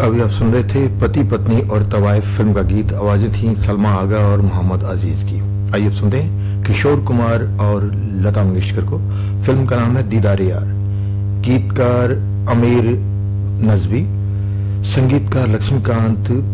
अभी आप सुन रहे थे पति पत्नी और तवाइफ फिल्म का गीत। आवाजें थी सलमा आगा और मोहम्मद अजीज की। आइए अब सुनते हैं किशोर कुमार और लता मंगेशकर को। फिल्म का नाम है दीदार यार। गीतकार अमीर नजवी, संगीतकार लक्ष्मीकांत।